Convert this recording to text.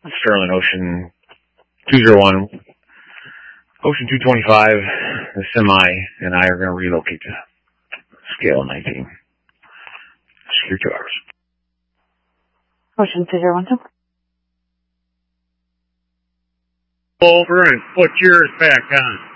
Sterling Ocean 201, Ocean 225, the semi, and I are going to relocate to scale 19. Secure 2 hours. Ocean 201. Over and put yours back on.